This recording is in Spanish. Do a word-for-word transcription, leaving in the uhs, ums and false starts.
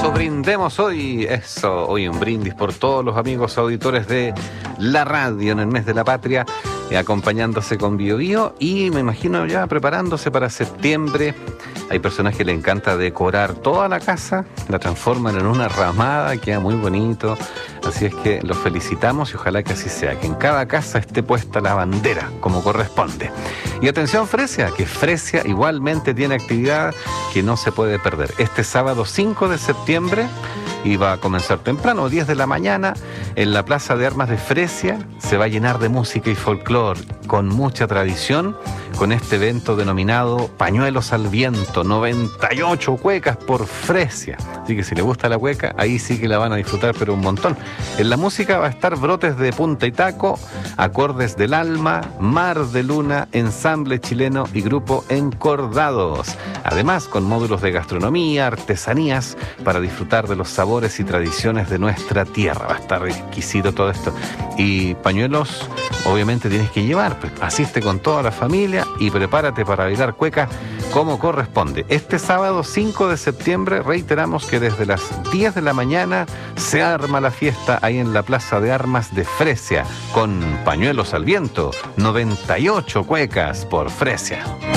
Eso, brindemos hoy, eso, hoy un brindis por todos los amigos auditores de la radio en el mes de la patria, eh, acompañándose con Bio Bio y me imagino ya preparándose para septiembre. Hay personas que le encanta decorar toda la casa, la transforman en una ramada, queda muy bonito, así es que los felicitamos y ojalá que así sea, que en cada casa esté puesta la bandera como corresponde. Y atención Fresia, que Fresia igualmente tiene actividad que no se puede perder. Este sábado cinco de septiembre, y va a comenzar temprano, diez de la mañana, en la Plaza de Armas de Fresia, se va a llenar de música y folclore, con mucha tradición, con este evento denominado Pañuelos al Viento, noventa y ocho cuecas por Fresia. Así que si le gusta la cueca, ahí sí que la van a disfrutar, pero un montón. En la música va a estar Brotes de Punta y Taco, Acordes del Alma, Mar de Luna, Ensamble Chileno y Grupo Encordados. Además, con módulos de gastronomía, artesanías, para disfrutar de los sabores y tradiciones de nuestra tierra. Va a estar exquisito todo esto. Y pañuelos, obviamente tienes que llevar, pues, asiste con toda la familia y prepárate para bailar cueca como corresponde. Este sábado cinco de septiembre, reiteramos que desde las diez de la mañana se arma la fiesta ahí en la Plaza de Armas de Fresia, con Pañuelos al Viento, noventa y ocho cuecas por Fresia.